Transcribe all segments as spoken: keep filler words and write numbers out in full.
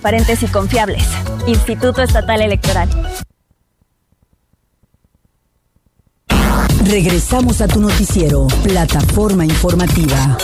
transparentes y confiables. Instituto Estatal Electoral. Regresamos a tu noticiero, Plataforma Informativa.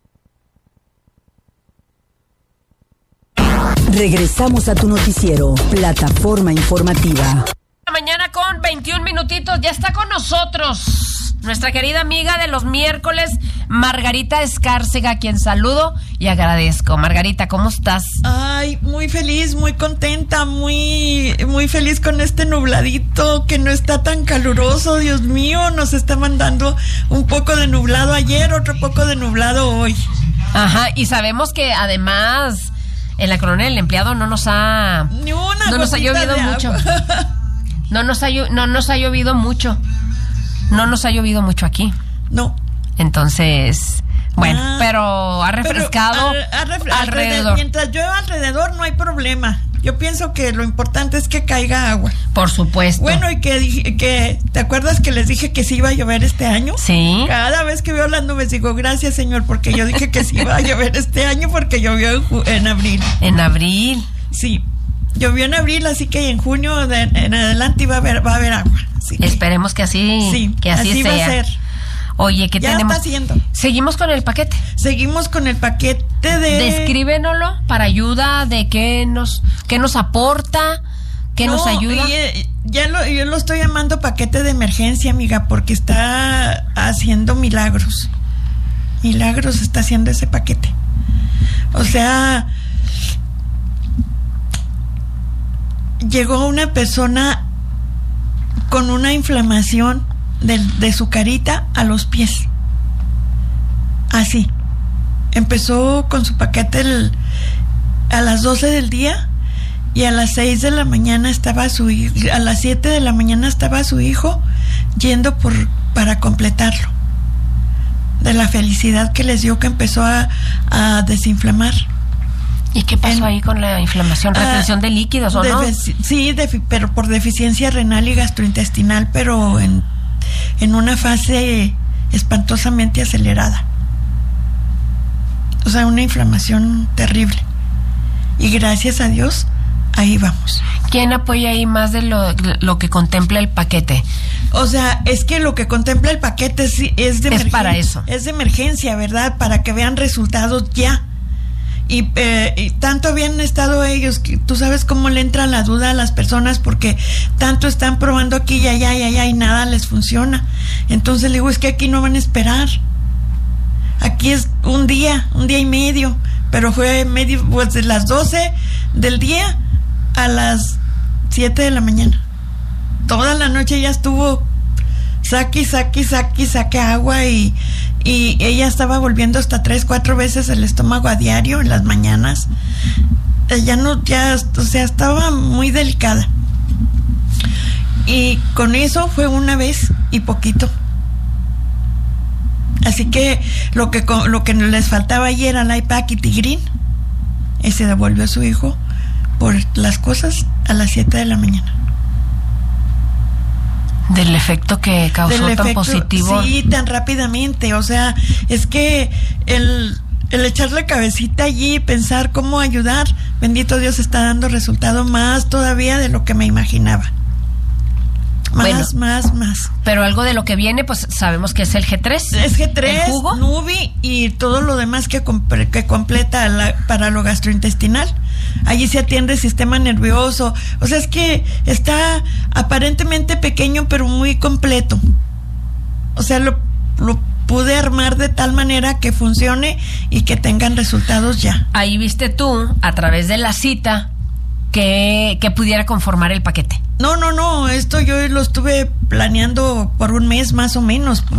Regresamos a tu noticiero, Plataforma Informativa. Mañana con veintiún minutitos, ya está con nosotros nuestra querida amiga de los miércoles, Margarita Escárcega, a quien saludo y agradezco. Margarita, ¿cómo estás? Ay, muy feliz, muy contenta, muy, muy feliz con este nubladito que no está tan caluroso. Dios mío, nos está mandando un poco de nublado ayer, otro poco de nublado hoy. Ajá, y sabemos que además en la colonia del empleado no nos ha... Ni una no nos ha llovido mucho. No nos ha, no nos ha llovido mucho. No nos ha llovido mucho aquí. No. Entonces, bueno, ah, pero ha refrescado pero, a, a ref, alrededor. alrededor. Mientras llueva alrededor no hay problema. Yo pienso que lo importante es que caiga agua. Por supuesto. Bueno, y que, que ¿te acuerdas que les dije que sí iba a llover este año? Sí. Cada vez que veo las nubes digo, gracias, Señor, porque yo dije que sí iba a llover este año porque llovió en, en abril. En abril. Sí. Llovió en abril, así que en junio de, en adelante va a haber, va a haber agua. Así que, esperemos que así, sí, que así, así sea. va a ser. Oye, ¿qué ya tenemos? Está haciendo. Seguimos con el paquete. Seguimos con el paquete de... Descríbenoslo para ayuda, de qué nos, qué nos aporta, qué no, nos ayuda. Y, ya lo, yo lo estoy llamando paquete de emergencia, amiga, porque está haciendo milagros. Milagros está haciendo ese paquete. O sea... Llegó una persona con una inflamación de, de su carita a los pies. Así. Empezó con su paquete el, a las doce del día y a las seis de la mañana estaba su hijo, a las siete de la mañana estaba su hijo yendo por para completarlo. De la felicidad que les dio que empezó a, a desinflamar. ¿Y qué pasó en, ahí con la inflamación? ¿Retención uh, de líquidos o no? Sí, defi- pero por deficiencia renal y gastrointestinal, pero en, en una fase espantosamente acelerada. O sea, una inflamación terrible. Y gracias a Dios, ahí vamos. ¿Quién apoya ahí más de lo, lo que contempla el paquete? O sea, es que lo que contempla el paquete es, es de emergencia. Es para eso. Es de emergencia, ¿verdad? Para que vean resultados ya. Y, eh, y tanto habían estado ellos, que tú sabes cómo le entra la duda a las personas porque tanto están probando aquí y allá y allá y nada les funciona. Entonces le digo, es que aquí no van a esperar. Aquí es un día, un día y medio, pero fue medio, pues de las doce del día a las siete de la mañana. Toda la noche ya estuvo saque, saque, saque, saque agua y, y ella estaba volviendo hasta tres, cuatro veces el estómago a diario en las mañanas. Ella no, ya, o sea, estaba muy delicada. Y con eso fue una vez y poquito. Así que lo que lo que les faltaba ayer era la IPAC y Tigrin. Ese devolvió a su hijo por las cosas a las siete de la mañana. Del efecto que causó Del tan efecto, positivo. Sí, tan rápidamente. O sea, es que el, el echarle cabecita allí y pensar cómo ayudar, bendito Dios, está dando resultado más todavía de lo que me imaginaba. Más, bueno, más, más. Pero algo de lo que viene, pues sabemos que es el G tres. Es G tres, ¿el Nubi y todo lo demás que, comp- que completa la, para lo gastrointestinal. Allí se atiende el sistema nervioso. O sea, es que está aparentemente pequeño, pero muy completo. O sea, lo, lo pude armar de tal manera que funcione y que tengan resultados ya. Ahí viste tú, a través de la cita, que, que pudiera conformar el paquete. No, no, no, esto yo lo estuve planeando por un mes más o menos.